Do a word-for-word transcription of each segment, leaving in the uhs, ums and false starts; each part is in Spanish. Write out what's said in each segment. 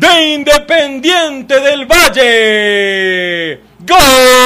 de Independiente del Valle. ¡Gol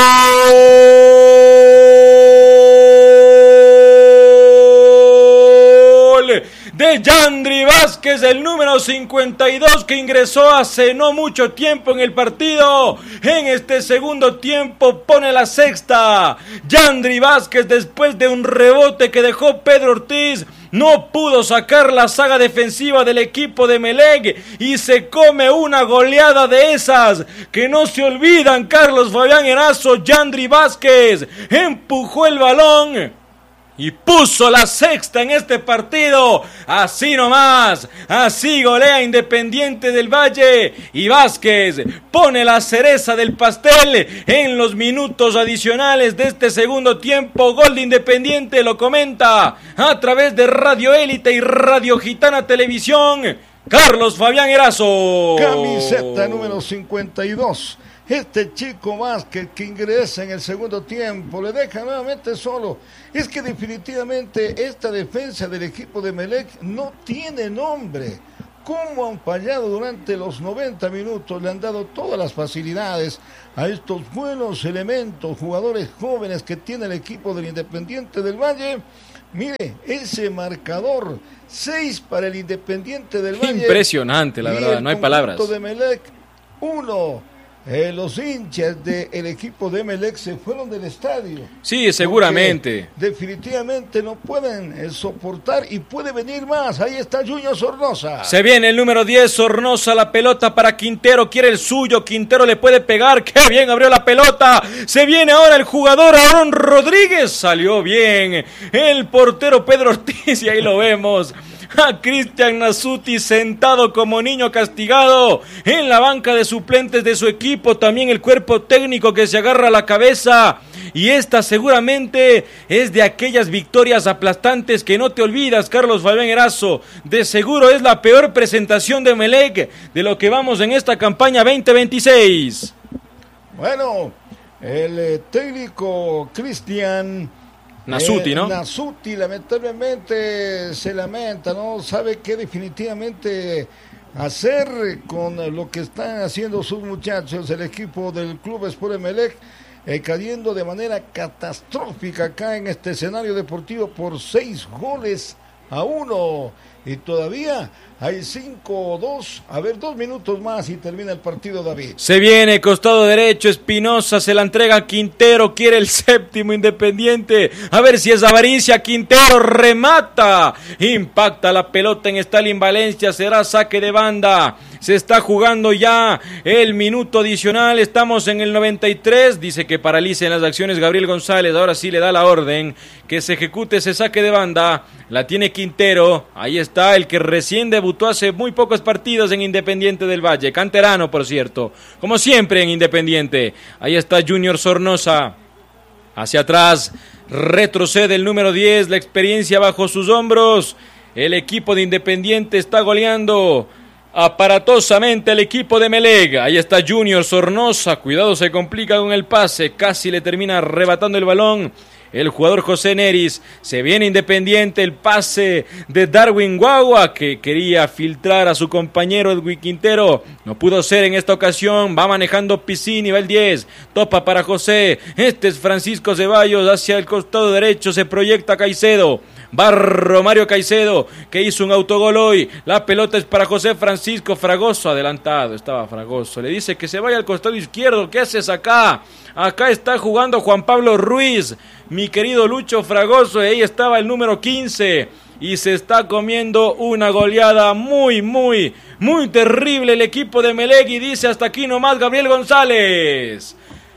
de Yandri Vázquez, el número cincuenta y dos, que ingresó hace no mucho tiempo en el partido? En este segundo tiempo pone la sexta. Yandri Vázquez, después de un rebote que dejó Pedro Ortiz, no pudo sacar la saga defensiva del equipo de Emelec y se come una goleada de esas que no se olvidan. Carlos Fabián Erazo. Yandri Vázquez empujó el balón y puso la sexta en este partido. Así nomás, así golea Independiente del Valle, y Vázquez pone la cereza del pastel en los minutos adicionales de este segundo tiempo. Gol de Independiente, lo comenta a través de Radio Élite y Radio Gitana Televisión, Carlos Fabián Erazo. Camiseta número cincuenta y dos. Este chico Vázquez, que ingresa en el segundo tiempo, le deja nuevamente solo. Es que definitivamente esta defensa del equipo de Emelec no tiene nombre. ¿Cómo han fallado durante los noventa minutos? Le han dado todas las facilidades a estos buenos elementos, jugadores jóvenes que tiene el equipo del Independiente del Valle. Mire, ese marcador, seis para el Independiente del Valle. Impresionante, la verdad, no hay palabras. De Emelec, uno. Eh, los hinchas del equipo de Emelec se fueron del estadio. Sí, seguramente. Definitivamente no pueden eh, soportar, y puede venir más. Ahí está Junior Sornosa. Se viene el número diez, Sornosa, la pelota para Quintero, quiere el suyo, Quintero le puede pegar, qué bien abrió la pelota. Se viene ahora el jugador Aarón Rodríguez, salió bien el portero Pedro Ortiz, y ahí lo vemos a Cristian Nasuti sentado como niño castigado en la banca de suplentes de su equipo. También el cuerpo técnico que se agarra a la cabeza, y esta seguramente es de aquellas victorias aplastantes que no te olvidas, Carlos Fabián Erazo. De seguro es la peor presentación de Emelec de lo que vamos en esta campaña veinte veintiséis. Bueno, el eh, técnico Cristian Nasuti, ¿no? Eh, Nasuti lamentablemente se lamenta, ¿no? Sabe que definitivamente hacer con lo que están haciendo sus muchachos, el equipo del Club Sport Emelec, eh, cayendo de manera catastrófica acá en este escenario deportivo por seis goles a uno. Y todavía hay cinco dos, a ver, dos minutos más y termina el partido, David. Se viene costado derecho, Espinosa se la entrega a Quintero, quiere el séptimo Independiente, a ver si es avaricia. Quintero remata, impacta la pelota en Stalin Valencia, será saque de banda. Se está jugando ya el minuto adicional, estamos en el noventa y tres, dice que paralicen las acciones Gabriel González, ahora sí le da la orden que se ejecute ese saque de banda. La tiene Quintero, ahí está el que recién debutó hace muy pocos partidos en Independiente del Valle, canterano por cierto, como siempre en Independiente. Ahí está Junior Sornosa, hacia atrás, retrocede el número diez, la experiencia bajo sus hombros. El equipo de Independiente está goleando aparatosamente el equipo de Emelec. Ahí está Junior Sornosa, cuidado, se complica con el pase, casi le termina arrebatando el balón el jugador José Neris. Se viene Independiente, el pase de Darwin Guagua, que quería filtrar a su compañero Edwin Quintero, no pudo ser en esta ocasión. Va manejando Piscini, va el diez, topa para José, este es Francisco Ceballos, hacia el costado derecho se proyecta Caicedo, va Romario Caicedo, que hizo un autogol hoy. La pelota es para José Francisco Fragoso, adelantado estaba Fragoso, le dice que se vaya al costado izquierdo. ¿Qué haces acá? Acá está jugando Juan Pablo Ruiz, mi querido Lucho Fragoso, y ahí estaba el número quince, y se está comiendo una goleada muy, muy, muy terrible el equipo de Emelec, y dice hasta aquí nomás Gabriel González.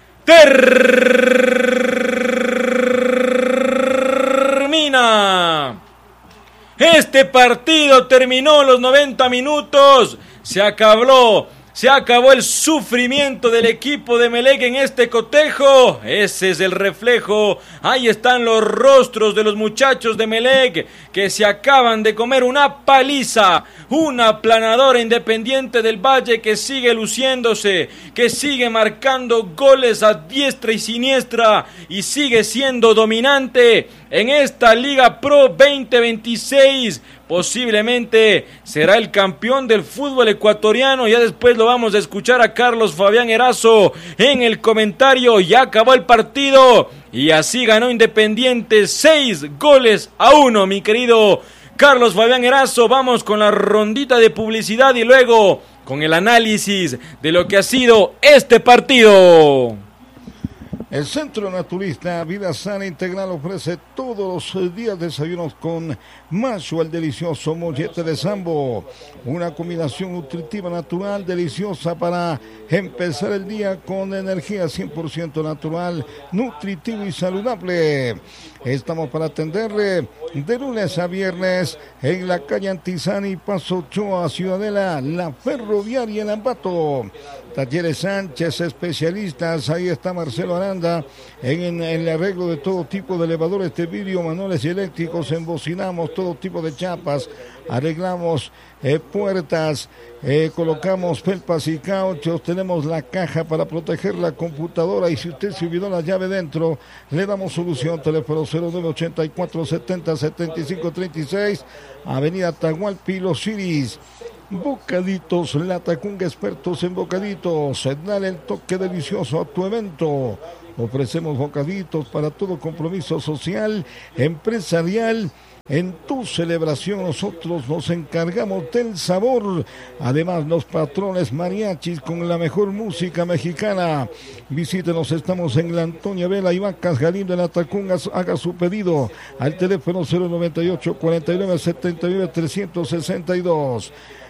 Termina este partido, terminó los noventa minutos, se acabó. Se acabó el sufrimiento del equipo de Emelec en este cotejo. Ese es el reflejo. Ahí están los rostros de los muchachos de Emelec que se acaban de comer una paliza, una aplanadora. Independiente del Valle que sigue luciéndose, que sigue marcando goles a diestra y siniestra y sigue siendo dominante en esta Liga Pro veinte veintiséis. Posiblemente será el campeón del fútbol ecuatoriano. Ya después lo vamos a escuchar a Carlos Fabián Erazo en el comentario. Ya acabó el partido y así ganó Independiente seis goles a uno, mi querido Carlos Fabián Erazo. Vamos con la rondita de publicidad y luego con el análisis de lo que ha sido este partido. El Centro Naturista Vida Sana Integral ofrece todos los días desayunos con Macho, el delicioso mollete de Sambo. Una combinación nutritiva natural deliciosa para empezar el día con energía cien por ciento natural, nutritivo y saludable. Estamos para atenderle de lunes a viernes en la calle Antizani, Paso Ochoa, Ciudadela, La Ferroviaria en Ambato. Talleres Sánchez, especialistas, ahí está Marcelo Aranda en, en, en el arreglo de todo tipo de elevadores de vidrio, manuales y eléctricos. Embocinamos todo tipo de chapas, arreglamos eh, puertas, eh, colocamos felpas y cauchos, tenemos la caja para proteger la computadora y si usted se olvidó la llave dentro, le damos solución. Teléfono cero nueve ochenta y cuatro setenta setenta y cinco treinta y seis, Avenida Tahualpi, Los Iris. Bocaditos La Tacunga, expertos en bocaditos. Dale el toque delicioso a tu evento. Ofrecemos bocaditos para todo compromiso social, empresarial. En tu celebración nosotros nos encargamos del sabor. Además, los patrones mariachis con la mejor música mexicana. Visítenos, estamos en la Antonia Vela y Vacas Galindo en la Tacunga. Haga su pedido al teléfono cero noventa y ocho cuarenta y nueve setenta y nueve trescientos sesenta y dos.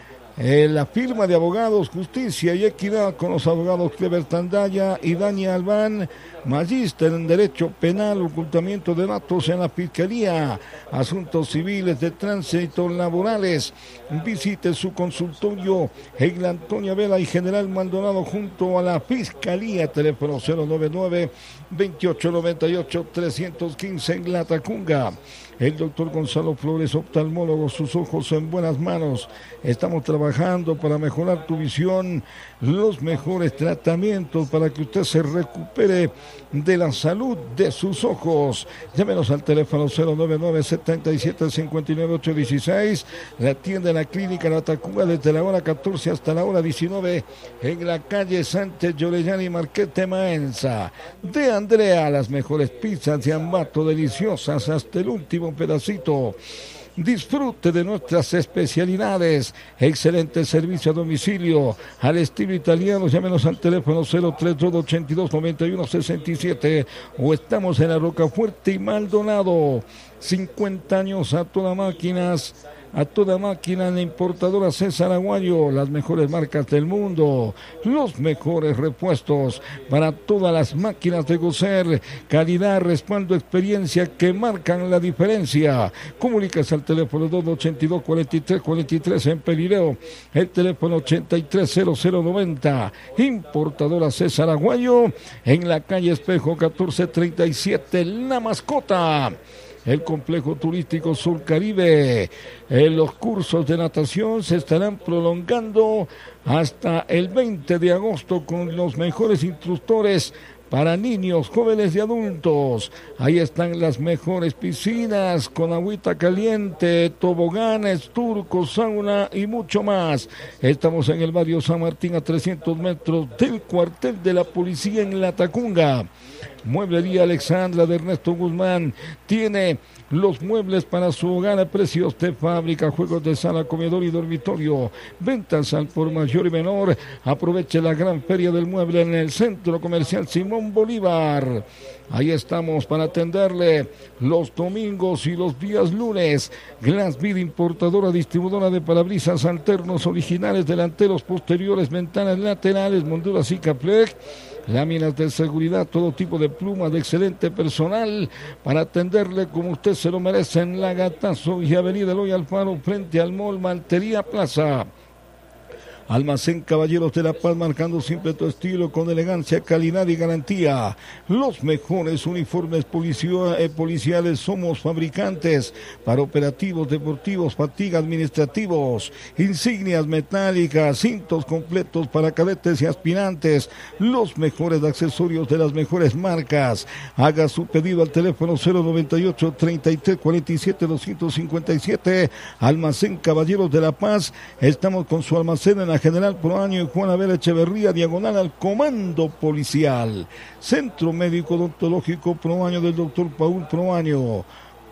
Eh, la firma de abogados, justicia y equidad con los abogados Cleber Tandaya y Dani Albán, magíster en Derecho Penal, ocultamiento de datos en la Fiscalía, asuntos civiles, de tránsito, laborales. Visite su consultorio en la Antonia Vela y General Maldonado junto a la Fiscalía. Teléfono cero noventa y nueve veintiocho noventa y ocho trescientos quince en La Tacunga. El doctor Gonzalo Flores, oftalmólogo, sus ojos en buenas manos. Estamos trabajando para mejorar tu visión, los mejores tratamientos para que usted se recupere de la salud de sus ojos. Llámenos al teléfono cero noventa y nueve setenta y siete cincuenta y nueve ochocientos dieciséis. La tienda en la clínica La Tacunga desde la hora catorce hasta la hora diecinueve en la calle Sánchez Llorellana y Marquete Maenza. De Andrea, las mejores pizzas de Ambato, deliciosas hasta el último pedacito. Disfrute de nuestras especialidades. Excelente servicio a domicilio al estilo italiano. Llámenos al teléfono cero treinta y dos ochenta y dos noventa y uno sesenta y siete o estamos en la Rocafuerte y Maldonado. cincuenta años a todas máquinas. A toda máquina en la importadora César Aguayo, las mejores marcas del mundo, los mejores repuestos para todas las máquinas de Goser, calidad, respaldo, experiencia que marcan la diferencia. Comuníquese al teléfono dos ochenta y dos cuarenta y tres cuarenta y tres en Pelireo, el teléfono ochenta y tres cero cero noventa, importadora César Aguayo, en la calle Espejo catorce treinta y siete, La Mascota. El complejo turístico Sur Caribe. Eh, los cursos de natación se estarán prolongando hasta el veinte de agosto con los mejores instructores para niños, jóvenes y adultos. Ahí están las mejores piscinas con agüita caliente, toboganes, turcos, sauna y mucho más. Estamos en el barrio San Martín a trescientos metros del cuartel de la policía en La Tacunga. Mueblería Alexandra de Ernesto Guzmán tiene los muebles para su hogar a precios de fábrica, juegos de sala, comedor y dormitorio, ventas al por mayor y menor. Aproveche la gran feria del mueble en el Centro Comercial Simón Bolívar. Ahí estamos para atenderle los domingos y los días lunes. Glassvid, importadora, distribuidora de parabrisas alternos originales, delanteros, posteriores, ventanas laterales, molduras y Caplec. Láminas de seguridad, todo tipo de plumas de excelente personal para atenderle como usted se lo merece en Lagatazo y Avenida Eloy Alfaro frente al Mall Maltería Plaza. Almacén Caballeros de la Paz, marcando siempre tu estilo con elegancia, calidad y garantía. Los mejores uniformes policio- eh, policiales somos fabricantes para operativos deportivos, fatiga administrativos, insignias metálicas, cintos completos para cadetes y aspirantes, los mejores accesorios de las mejores marcas. Haga su pedido al teléfono cero noventa y ocho, treinta y tres, cuarenta y siete, doscientos cincuenta y siete. Almacén Caballeros de la Paz. Estamos con su almacén en la General Proaño y Juan Abel Echeverría, diagonal al Comando Policial. Centro Médico Odontológico Proaño del doctor Paul Proaño.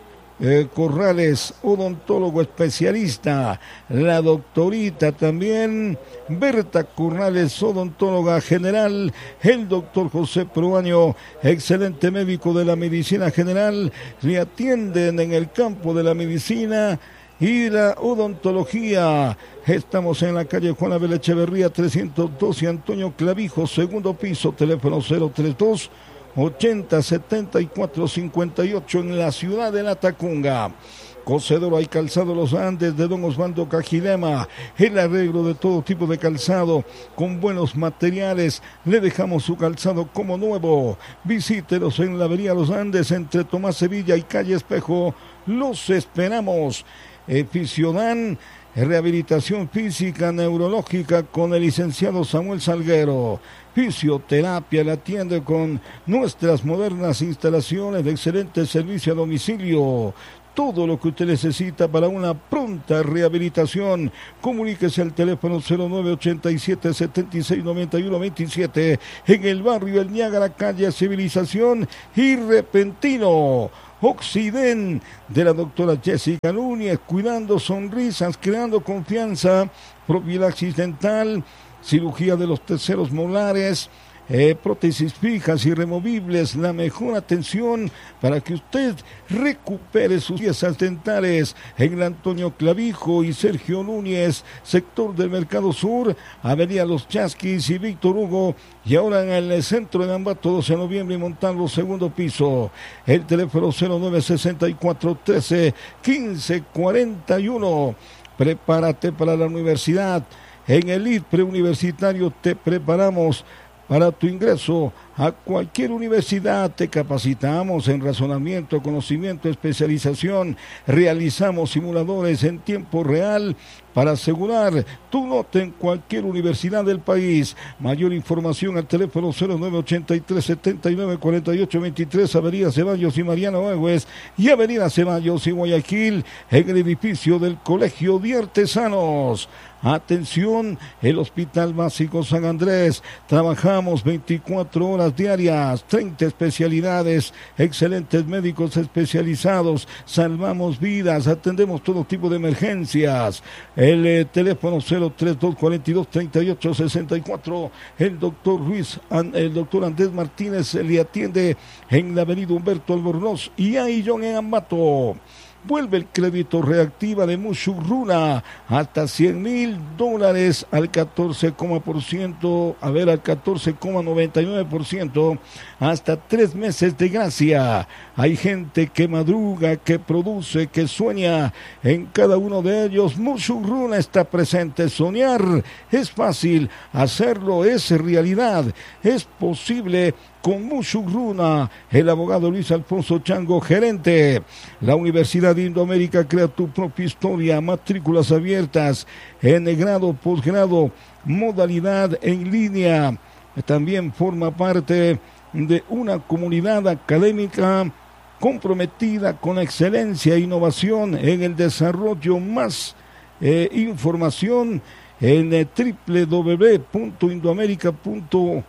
Eh, Corrales, odontólogo especialista. La doctorita también, Berta Corrales, odontóloga general. El doctor José Proaño, excelente médico de la medicina general. Le atienden en el campo de la medicina y la odontología. Estamos en la calle Juan Abel Echeverría trescientos doce, Antonio Clavijo, segundo piso, teléfono cero treinta y dos, ochenta, setenta y cuatro, cincuenta y ocho, en la ciudad de La Tacunga. Cocedora y Calzado Los Andes de don Osvaldo Cajilema, el arreglo de todo tipo de calzado con buenos materiales. Le dejamos su calzado como nuevo. Visítenos en la avenida Los Andes entre Tomás Sevilla y calle Espejo. Los esperamos. Eh, Fisiodan, rehabilitación física neurológica con el licenciado Samuel Salguero. Fisioterapia, la atiende con nuestras modernas instalaciones de excelente servicio a domicilio. Todo lo que usted necesita para una pronta rehabilitación. Comuníquese al teléfono cero nueve ochenta y siete, setenta y seis, noventa y uno veintisiete en el barrio El Niágara, calle Civilización y Repentino. Occiden de la doctora Jessica Núñez, cuidando sonrisas, creando confianza, profilaxis dental, cirugía de los terceros molares, eh, prótesis fijas y removibles, la mejor atención para que usted recupere sus piezas dentales en el Antonio Clavijo y Sergio Núñez, sector del Mercado Sur, Avenida Los Chasquis y Víctor Hugo, y ahora en el centro de Ambato, doce de noviembre y Montalvo, segundo piso. El teléfono cero nueve sesenta y cuatro, trece, quince, cuarenta y uno. Prepárate para la universidad. En el I D preuniversitario te preparamos para tu ingreso a cualquier universidad. Te capacitamos en razonamiento, conocimiento, especialización. Realizamos simuladores en tiempo real para asegurar tu nota en cualquier universidad del país. Mayor información al teléfono cero nueve ochenta y tres, setenta y nueve, cuarenta y ocho veintitrés, Avenida Ceballos y Mariano Agüez, y Avenida Ceballos y Guayaquil, en el edificio del Colegio de Artesanos. Atención, el Hospital Básico San Andrés. Trabajamos veinticuatro horas diarias, treinta especialidades, excelentes médicos especializados, salvamos vidas, atendemos todo tipo de emergencias. El eh, teléfono cero treinta y dos, cuarenta y dos, treinta y ocho, sesenta y cuatro. El doctor Ruiz, an, el doctor Andrés Martínez le atiende en la avenida Humberto Albornoz y Aillón en Ambato. Vuelve el crédito reactiva de Mushurruna hasta cien mil dólares al catorce por ciento, a ver, al catorce coma noventa y nueve por ciento, hasta tres meses de gracia. Hay gente que madruga, que produce, que sueña. En cada uno de ellos, Mushurruna está presente. Soñar es fácil, hacerlo es realidad, es posible. Con Mushurruna, el abogado Luis Alfonso Chango, gerente. La Universidad de Indoamérica, crea tu propia historia, matrículas abiertas en grado, posgrado, modalidad en línea. También forma parte de una comunidad académica comprometida con excelencia e innovación en el desarrollo. Más eh, información en eh, doble u doble u doble u punto indoamerica punto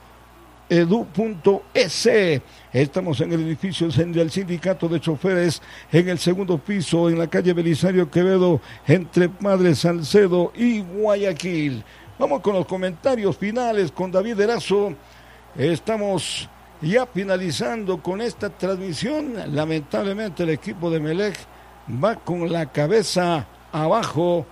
edu punto es. Estamos en el edificio del Sindicato de Choferes, en el segundo piso, en la calle Belisario Quevedo, entre Padre Salcedo y Guayaquil. Vamos con los comentarios finales con David Erazo. Estamos ya finalizando con esta transmisión. Lamentablemente el equipo de Melec va con la cabeza abajo.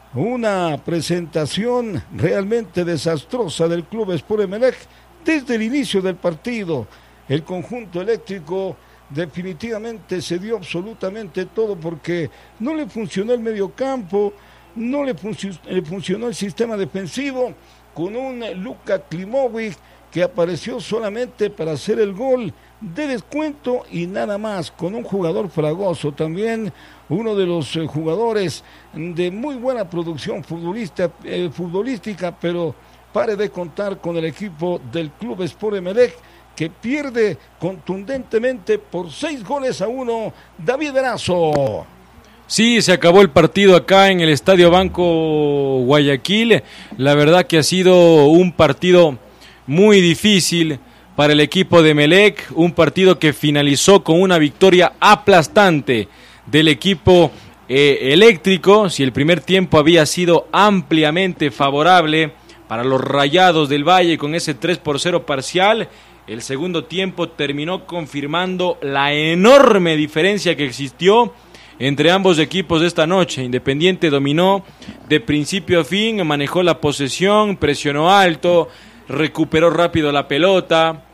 Una presentación realmente desastrosa del Club Sport Emelec. Desde el inicio del partido, el conjunto eléctrico definitivamente se dio absolutamente todo porque no le funcionó el mediocampo, no le, func- le funcionó el sistema defensivo con un Luka Klimovic que apareció solamente para hacer el gol de descuento y nada más, con un jugador fragoso también, uno de los eh, jugadores de muy buena producción futbolista, eh, futbolística, pero pare de contar con el equipo del Club Sport Emelec, que pierde contundentemente por seis goles a uno. David Erazo. Sí, se acabó el partido acá en el Estadio Banco Guayaquil. La verdad que ha sido un partido muy difícil para el equipo de Emelec, un partido que finalizó con una victoria aplastante del equipo eh, eléctrico. Si el primer tiempo había sido ampliamente favorable para los Rayados del Valle con ese tres por cero parcial, el segundo tiempo terminó confirmando la enorme diferencia que existió entre ambos equipos de esta noche. Independiente dominó de principio a fin, manejó la posesión, presionó alto, recuperó rápido la pelota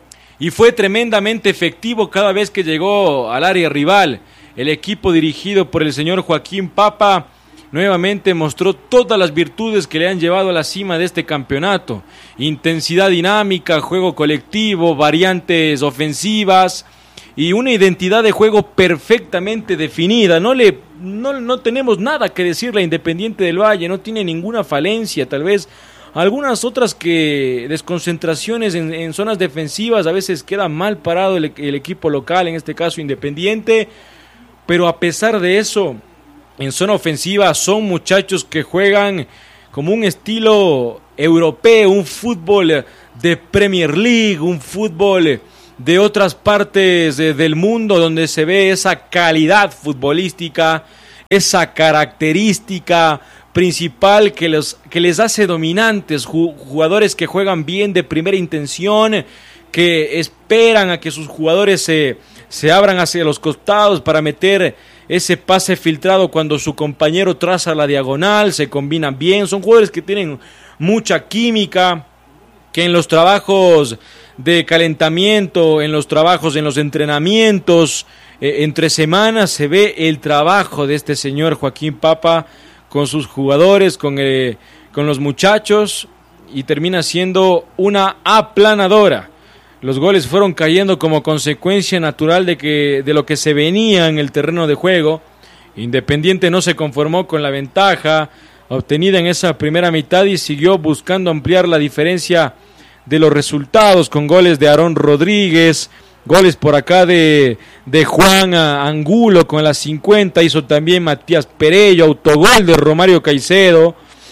y fue tremendamente efectivo cada vez que llegó al área rival. El equipo dirigido por el señor Joaquín Papa nuevamente mostró todas las virtudes que le han llevado a la cima de este campeonato: intensidad dinámica, juego colectivo, variantes ofensivas y una identidad de juego perfectamente definida. No le no, no tenemos nada que decirle a Independiente del Valle, no tiene ninguna falencia, tal vez algunas otras que desconcentraciones en, en zonas defensivas, a veces queda mal parado el, el equipo local, en este caso Independiente, pero a pesar de eso, en zona ofensiva son muchachos que juegan como un estilo europeo, un fútbol de Premier League, un fútbol de otras partes de, del mundo, donde se ve esa calidad futbolística, esa característica principal que, los, que les hace dominantes, jugadores que juegan bien de primera intención, que esperan a que sus jugadores se, se abran hacia los costados para meter ese pase filtrado cuando su compañero traza la diagonal, se combinan bien, son jugadores que tienen mucha química, que en los trabajos de calentamiento, en los trabajos, en los entrenamientos, eh, entre semanas se ve el trabajo de este señor Joaquín Papa con sus jugadores, con, eh, con los muchachos, y termina siendo una aplanadora. Los goles fueron cayendo como consecuencia natural de, que, de lo que se venía en el terreno de juego. Independiente no se conformó con la ventaja obtenida en esa primera mitad y siguió buscando ampliar la diferencia de los resultados con goles de Aarón Rodríguez, goles por acá de, de Juan Angulo con las cincuenta, hizo también Matías Perello, autogol de Romario Caicedo,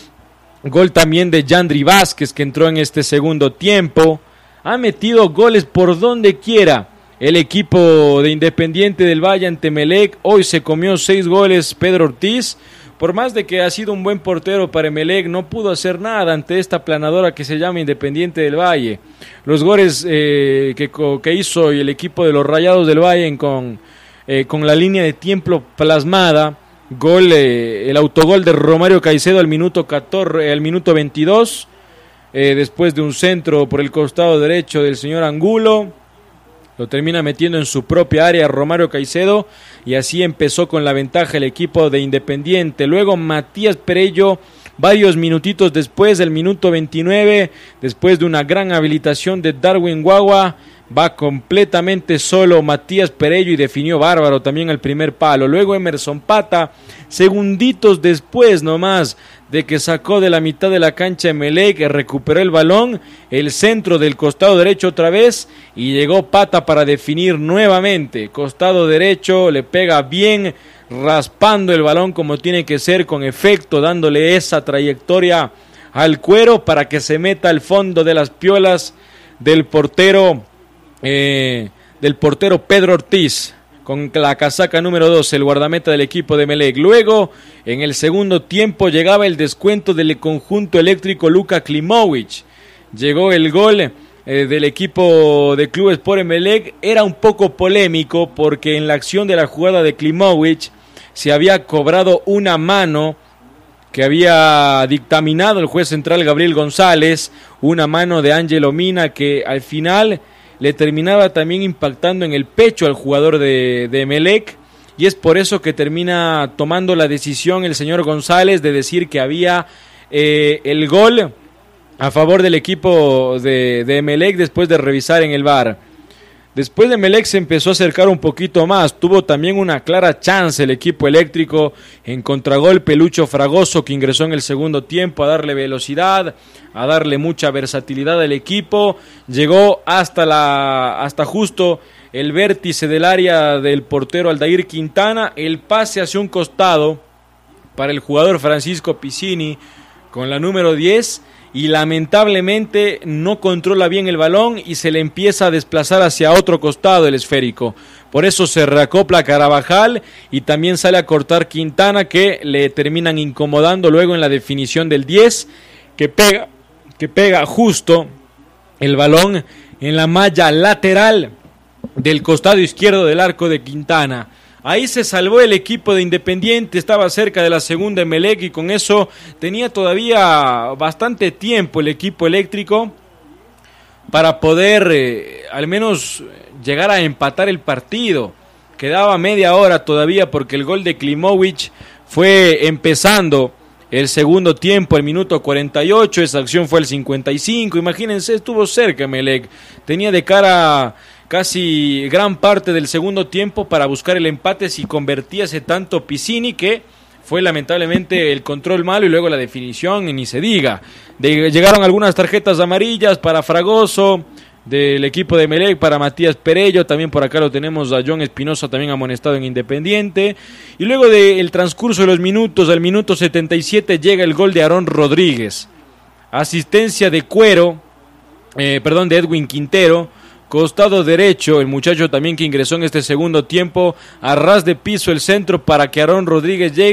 gol también de Yandri Vázquez que entró en este segundo tiempo. Ha metido goles por donde quiera el equipo de Independiente del Valle ante Emelec. Hoy se comió seis goles Pedro Ortiz. Por más de que ha sido un buen portero para Emelec, no pudo hacer nada ante esta planadora que se llama Independiente del Valle. Los goles eh, que, que hizo el equipo de los Rayados del Valle con, eh, con la línea de tiempo plasmada, gol, eh, el autogol de Romario Caicedo al minuto catorce, al minuto veintidós, eh, después de un centro por el costado derecho del señor Angulo. Lo termina metiendo en su propia área Romario Caicedo y así empezó con la ventaja el equipo de Independiente. Luego Matías Perello, varios minutitos después, del minuto veintinueve, después de una gran habilitación de Darwin Guagua, va completamente solo Matías Perello y definió bárbaro también el primer palo. Luego Emerson Pata, segunditos después nomás de que sacó de la mitad de la cancha Emelec, recuperó el balón, el centro del costado derecho otra vez y llegó Pata para definir nuevamente. Costado derecho, le pega bien, raspando el balón como tiene que ser, con efecto, dándole esa trayectoria al cuero para que se meta al fondo de las piolas del portero eh, del portero Pedro Ortiz, con la casaca número dos, el guardameta del equipo de Emelec. Luego, en el segundo tiempo, llegaba el descuento del conjunto eléctrico Luka Klimovic. Llegó el gol eh, del equipo de Club Sport Emelec. Era un poco polémico porque en la acción de la jugada de Klimovic se había cobrado una mano que había dictaminado el juez central Gabriel González, una mano de Ángelo Mina que al final le terminaba también impactando en el pecho al jugador de, de Emelec, y es por eso que termina tomando la decisión el señor González de decir que había eh, el gol a favor del equipo de, de Emelec después de revisar en el V A R. Después de Emelec se empezó a acercar un poquito más, tuvo también una clara chance el equipo eléctrico en contragolpe Lucho Fragoso, que ingresó en el segundo tiempo a darle velocidad, a darle mucha versatilidad al equipo, llegó hasta, la, hasta justo el vértice del área del portero Aldair Quintana, el pase hacia un costado para el jugador Francisco Piccini con la número diez, y lamentablemente no controla bien el balón y se le empieza a desplazar hacia otro costado el esférico. Por eso se reacopla Carabajal y también sale a cortar Quintana, que le terminan incomodando luego en la definición del diez, que pega, que pega justo el balón en la malla lateral del costado izquierdo del arco de Quintana. Ahí se salvó el equipo de Independiente, estaba cerca de la segunda Emelec y con eso tenía todavía bastante tiempo el equipo eléctrico para poder eh, al menos llegar a empatar el partido. Quedaba media hora todavía porque el gol de Klimovic fue empezando el segundo tiempo, el minuto cuarenta y ocho, esa acción fue el cincuenta y cinco, imagínense, estuvo cerca Emelec, tenía de cara casi gran parte del segundo tiempo para buscar el empate si convertía ese tanto Piccini, que fue lamentablemente el control malo y luego la definición, y ni se diga. De, llegaron algunas tarjetas amarillas para Fragoso del equipo de Emelec, para Matías Perello, también por acá lo tenemos a John Espinosa también amonestado en Independiente, y luego del transcurso de los minutos, al minuto setenta y siete llega el gol de Aarón Rodríguez, asistencia de Cuero, eh, perdón, de Edwin Quintero, costado derecho, el muchacho también que ingresó en este segundo tiempo, a ras de piso el centro para que Aarón Rodríguez llegue